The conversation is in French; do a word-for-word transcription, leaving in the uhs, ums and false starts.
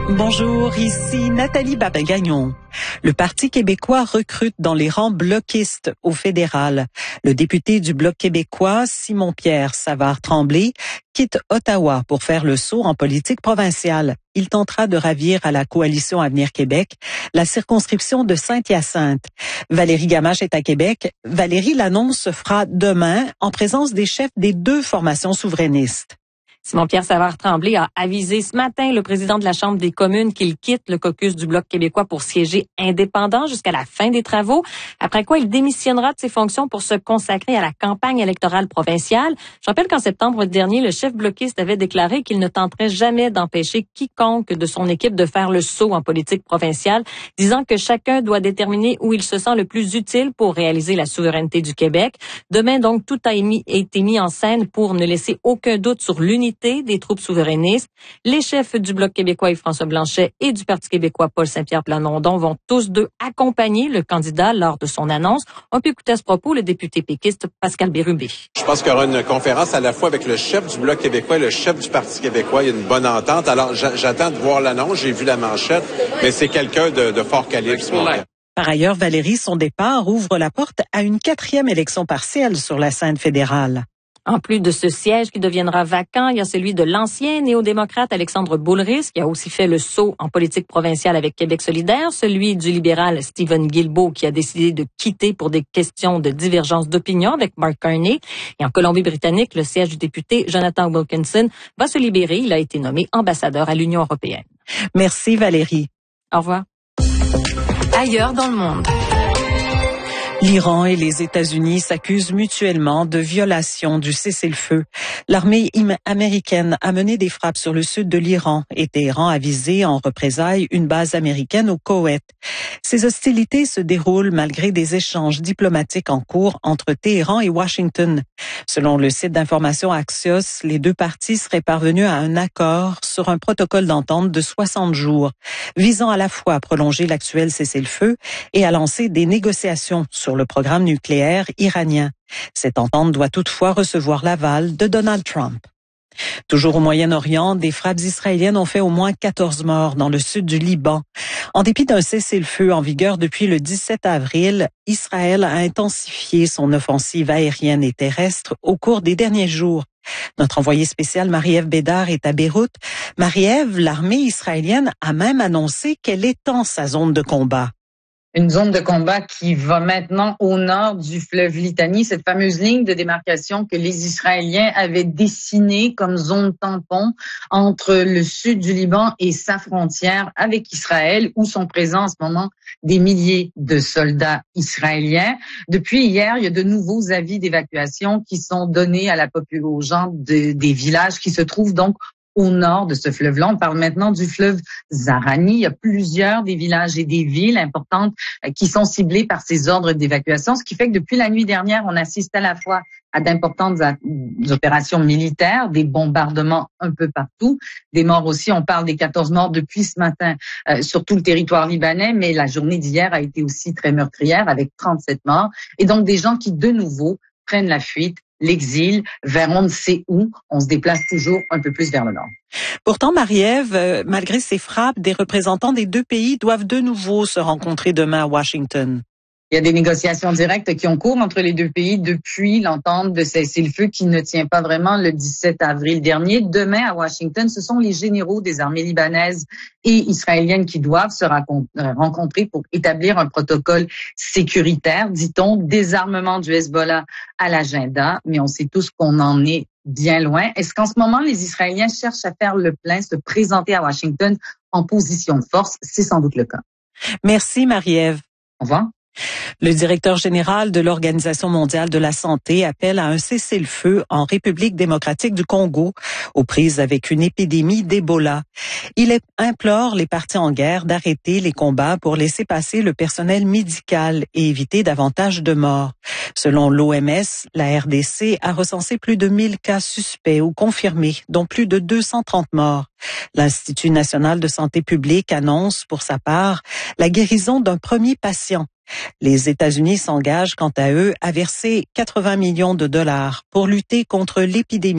Bonjour, ici Nathalie Babin-Gagnon. Le Parti québécois recrute dans les rangs bloquistes au fédéral. Le député du Bloc québécois, Simon-Pierre Savard-Tremblay, quitte Ottawa pour faire le saut en politique provinciale. Il tentera de ravir à la coalition Avenir Québec la circonscription de Saint-Hyacinthe. Valérie Gamache est à Québec. Valérie, l'annonce se fera demain en présence des chefs des deux formations souverainistes. Simon-Pierre Savard-Tremblay a avisé ce matin le président de la Chambre des communes qu'il quitte le caucus du Bloc québécois pour siéger indépendant jusqu'à la fin des travaux, après quoi il démissionnera de ses fonctions pour se consacrer à la campagne électorale provinciale. Je rappelle qu'en septembre dernier, le chef bloquiste avait déclaré qu'il ne tenterait jamais d'empêcher quiconque de son équipe de faire le saut en politique provinciale, disant que chacun doit déterminer où il se sent le plus utile pour réaliser la souveraineté du Québec. Demain, donc, tout a été mis en scène pour ne laisser aucun doute sur l'unité des troupes souverainistes. Les chefs du Bloc québécois Yves-François Blanchet et du Parti québécois Paul Saint-Pierre Plamondon vont tous deux accompagner le candidat lors de son annonce. On peut écouter à ce propos le député péquiste Pascal Bérubé. Je pense qu'il y aura une conférence à la fois avec le chef du Bloc québécois et le chef du Parti québécois. Il y a une bonne entente. Alors, j'attends de voir l'annonce. J'ai vu la manchette, mais c'est quelqu'un de, de fort calibre. Par ailleurs, Valérie, son départ ouvre la porte à une quatrième élection partielle sur la scène fédérale. En plus de ce siège qui deviendra vacant, il y a celui de l'ancien néo-démocrate Alexandre Boulris, qui a aussi fait le saut en politique provinciale avec Québec solidaire, celui du libéral Stephen Guilbeault, qui a décidé de quitter pour des questions de divergence d'opinion avec Mark Carney. Et en Colombie-Britannique, le siège du député Jonathan Wilkinson va se libérer. Il a été nommé ambassadeur à l'Union européenne. Merci Valérie. Au revoir. Ailleurs dans le monde. L'Iran et les États-Unis s'accusent mutuellement de violation du cessez-le-feu. L'armée américaine a mené des frappes sur le sud de l'Iran et Téhéran a visé en représailles une base américaine au Koweït. Ces hostilités se déroulent malgré des échanges diplomatiques en cours entre Téhéran et Washington. Selon le site d'information Axios, les deux parties seraient parvenues à un accord sur un protocole d'entente de soixante jours, visant à la fois à prolonger l'actuel cessez-le-feu et à lancer des négociations sur le programme nucléaire iranien. Cette entente doit toutefois recevoir l'aval de Donald Trump. Toujours au Moyen-Orient, des frappes israéliennes ont fait au moins quatorze morts dans le sud du Liban. En dépit d'un cessez-le-feu en vigueur depuis le dix-sept avril, Israël a intensifié son offensive aérienne et terrestre au cours des derniers jours. Notre envoyée spéciale Marie-Ève Bédard est à Beyrouth. Marie-Ève, l'armée israélienne a même annoncé qu'elle étend sa zone de combat. Une zone de combat qui va maintenant au nord du fleuve Litani, cette fameuse ligne de démarcation que les Israéliens avaient dessinée comme zone tampon entre le sud du Liban et sa frontière avec Israël, où sont présents en ce moment des milliers de soldats israéliens. Depuis hier, il y a de nouveaux avis d'évacuation qui sont donnés à la population, aux gens de, des villages qui se trouvent donc au nord de ce fleuve-là. On parle maintenant du fleuve Zahrani. Il y a plusieurs des villages et des villes importantes qui sont ciblées par ces ordres d'évacuation, ce qui fait que depuis la nuit dernière, on assiste à la fois à d'importantes opérations militaires, des bombardements un peu partout, des morts aussi. On parle des quatorze morts depuis ce matin euh, sur tout le territoire libanais, mais la journée d'hier a été aussi très meurtrière avec trente-sept morts. Et donc des gens qui, de nouveau, prennent la fuite, l'exil, vers on ne sait où. On se déplace toujours un peu plus vers le nord. Pourtant, Marie-Ève, euh, malgré ces frappes, des représentants des deux pays doivent de nouveau se rencontrer demain à Washington. Il y a des négociations directes qui ont cours entre les deux pays depuis l'entente de cessez-le-feu qui ne tient pas vraiment le dix-sept avril dernier. Demain, à Washington, ce sont les généraux des armées libanaises et israéliennes qui doivent se rencontrer pour établir un protocole sécuritaire, dit-on, désarmement du Hezbollah à l'agenda. Mais on sait tous qu'on en est bien loin. Est-ce qu'en ce moment, les Israéliens cherchent à faire le plein, se présenter à Washington en position de force? C'est sans doute le cas. Merci, Marie-Ève. Au revoir. Le directeur général de l'Organisation mondiale de la santé appelle à un cessez-le-feu en République démocratique du Congo, aux prises avec une épidémie d'Ebola. Il implore les partis en guerre d'arrêter les combats pour laisser passer le personnel médical et éviter davantage de morts. Selon l'O M S, la R D C a recensé plus de mille cas suspects ou confirmés, dont plus de deux cent trente morts. L'Institut national de santé publique annonce, pour sa part, la guérison d'un premier patient. Les États-Unis s'engagent, quant à eux, à verser quatre-vingts millions de dollars pour lutter contre l'épidémie